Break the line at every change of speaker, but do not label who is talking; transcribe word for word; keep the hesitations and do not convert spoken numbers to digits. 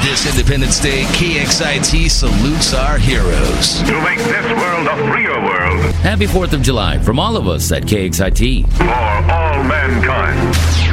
This Independence Day, K X I T salutes our heroes.
To make this world a freer world.
Happy fourth of July from all of us at K X I T.
For all mankind.